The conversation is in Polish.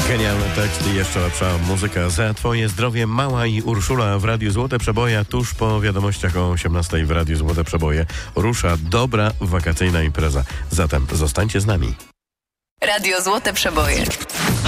Genialny tekst i jeszcze lepsza muzyka. Za twoje zdrowie Mała i Urszula w Radiu Złote Przeboje. Tuż po wiadomościach o 18 w Radiu Złote Przeboje rusza dobra wakacyjna impreza. Zatem zostańcie z nami. Radio Złote Przeboje.